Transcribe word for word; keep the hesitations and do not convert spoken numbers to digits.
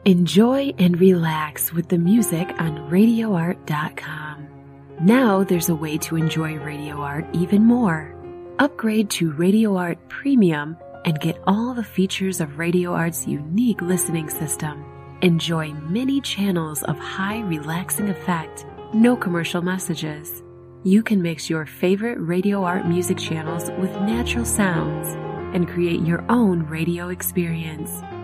Enjoy and relax with the music on radio art dot com. Now there's a way to enjoy Radio Art even more. Upgrade to Radio Art Premium and get all the features of Radio Art's unique listening system. Enjoy many channels of high relaxing effect, no commercial messages. You can mix your favorite Radio Art music channels with natural sounds and create your own radio experience.